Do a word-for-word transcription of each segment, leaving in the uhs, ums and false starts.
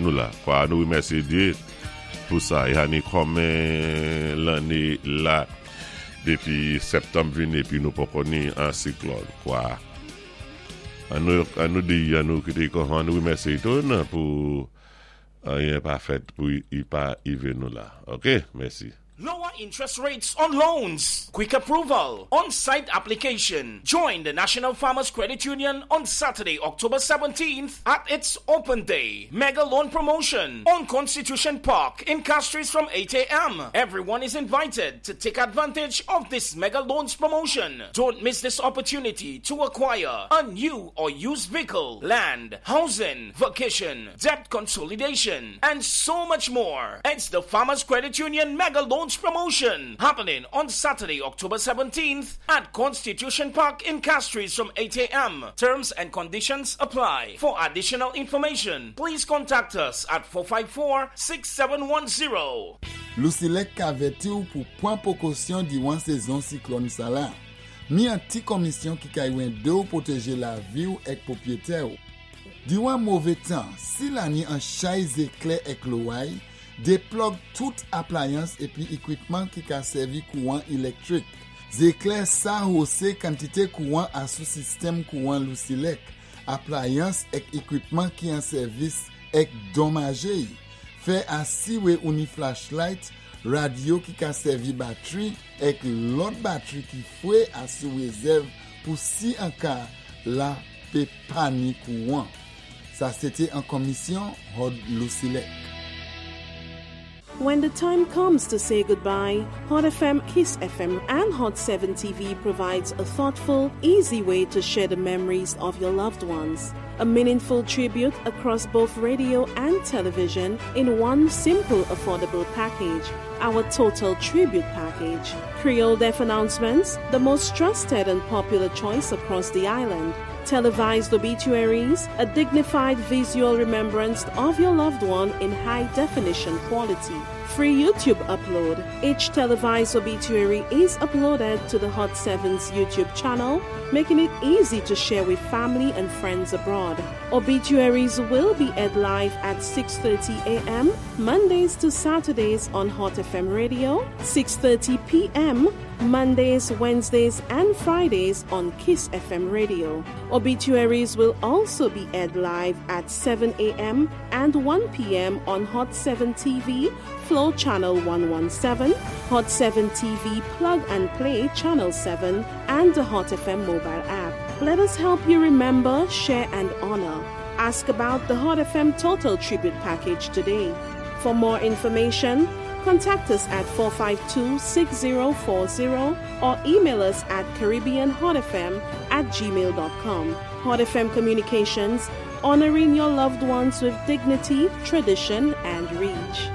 nous là. Quoi, nous remercions Dieu pour ça. Il y a ni comme l'année là depuis septembre venu puis nous pas connu un cyclone quoi. On nous on nous dit à nous que on nous remercie tout pour rien pas fait pour il pas arriver nous là. OK, merci. Lower interest rates on loans, quick approval, on-site application. Join the National Farmers Credit Union on Saturday, October seventeenth at its open day. Mega loan promotion on Constitution Park in Castries from eight a.m. Everyone is invited to take advantage of this mega loans promotion. Don't miss this opportunity to acquire a new or used vehicle, land, housing, vacation, debt consolidation, and so much more. It's the Farmers Credit Union Mega Loans promotion happening on Saturday, October seventeenth at Constitution Park in Castries from eight a.m. Terms and conditions apply. For additional information, please contact us at four five four, six seven one zero. Lucilec averti ou pour point précaution durant saison cyclone Salah. Mi un petit commission qui kaywen de ou protéger la vie ou ek propriétaire. Durant mauvais temps, si l'année en chaise éclair ek l'ouaille, déplogue toute appliance et puis équipement qui a servi courant électrique. Zéclair ça haussé quantité courant à sous système courant Lucilec. Appliance et équipement qui en service est dommagé. Fait assis ou ni flashlight, radio qui a servi batterie et l'autre batterie qui fouet à sous réserve pour si en cas la peut panique courant. Ça c'était en commission Hod Lucilec. When the time comes to say goodbye, Hot F M, Kiss F M, and Hot seven T V provides a thoughtful, easy way to share the memories of your loved ones. A meaningful tribute across both radio and television in one simple, affordable package. Our Total Tribute Package. Creole Deaf Announcements, the most trusted and popular choice across the island. Televised obituaries, a dignified visual remembrance of your loved one in high-definition quality. Free YouTube upload. Each televised obituary is uploaded to the Hot seven's YouTube channel, making it easy to share with family and friends abroad. Obituaries will be aired live at six thirty a.m. Mondays to Saturdays on Hot F M Radio, six thirty p.m. Mondays, Wednesdays, and Fridays on Kiss F M Radio. Obituaries will also be aired live at seven a.m. and one p.m. on Hot seven T V, Flow Channel one seventeen, Hot seven T V Plug and Play Channel seven, and the Hot F M mobile app. Let us help you remember, share, and honor. Ask about the Hot F M Total Tribute Package today. For more information, contact us at four five two, six zero four zero or email us at caribbeanhotfm at gmail dot com. Hot F M Communications, honoring your loved ones with dignity, tradition, and reach.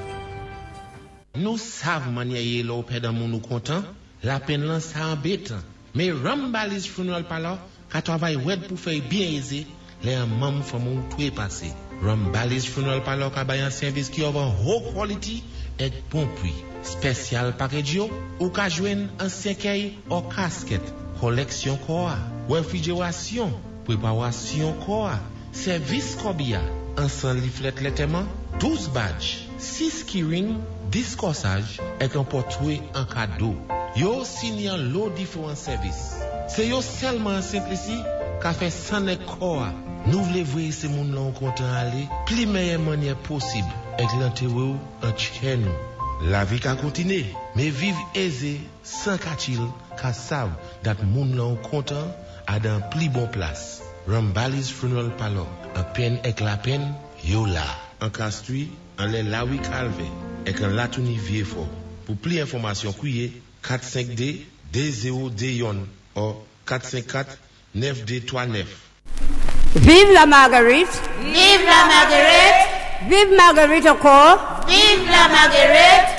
Nous savons manier l'eau pédant nous content, la peine là ça embête. Mais Rambalis Funeral Parlor, qu'a travail web pour faire bien aisé, les membres font mon tout passé. Rambalis Funeral Parlor a un service qui offre haut quality et bon prix. Spécial package ou ka joindre un cercueil ou casquette, collection koa, réfrigération, préparation koa, service kobia, un leaflet lettement, douze badges, six keyring, dix corsages et un portrait en cadeau. Yo signant l'eau différents services. C'est yo seulement simplicité qu'a fait sans les koa. Nous voulons voir ces moun là content aller, plus meilleure manière possible avec l'enterreur en chez nous. La vie qu'a continuer, mais vivre aisé sans qu'atil qu'a savent dat moun là content à dans plus bon place. Rambalis Funeral Parlor, en peine avec la peine, yo là. En Castries, en les Lawi Calvé, et en Latouni Vieux-Fort. Pour plus d'informations, couillez quatre cinq D deux zéro D yon ou quatre cinq quatre neuf D trois neuf. Vive la Marguerite! Vive la Marguerite! Vive Marguerite encore! Vive la Marguerite!